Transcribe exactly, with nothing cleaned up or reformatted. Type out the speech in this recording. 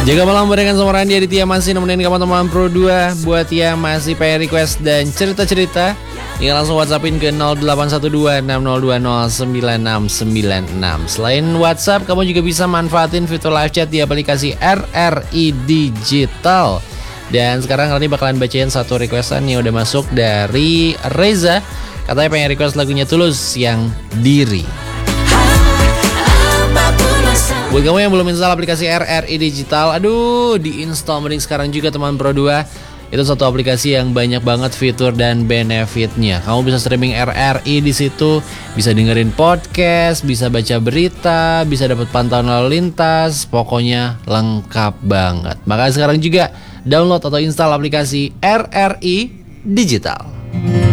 Jaga malam barengan sama Randy Aditya masih nemenin kamu teman Pro dua. Buat yang masih pengen request dan cerita-cerita, tinggal langsung WhatsAppin ke nol delapan satu dua enam nol dua nol sembilan enam sembilan enam. Selain WhatsApp, kamu juga bisa manfaatin fitur live chat di aplikasi R R I Digital. Dan sekarang kali ini bakalan bacain satu requestan yang udah masuk dari Reza. Katanya pengen request lagunya Tulus yang Diri. Buat kamu yang belum install aplikasi R R I Digital, aduh, diinstal mending sekarang juga teman Pro dua. Itu satu aplikasi yang banyak banget fitur dan benefitnya. Kamu bisa streaming R R I di situ, bisa dengerin podcast, bisa baca berita, bisa dapat pantauan lalu lintas, pokoknya lengkap banget. Makanya sekarang juga download atau install aplikasi R R I Digital.